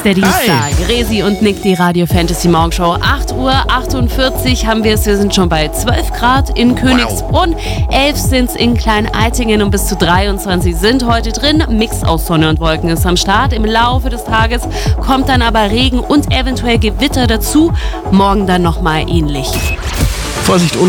der Dienstag. Resi und Nick, die Radio Fantasy Morgenshow. 8:48 Uhr haben wir es. Wir sind schon bei 12 Grad in Königsbrunn. 11 sind es in Klein-Eitingen und bis zu 23 sind heute drin. Mix aus Sonne und Wolken ist am Start. Im Laufe des Tages kommt dann aber Regen und eventuell Gewitter dazu. Morgen dann nochmal ähnlich. Vorsicht,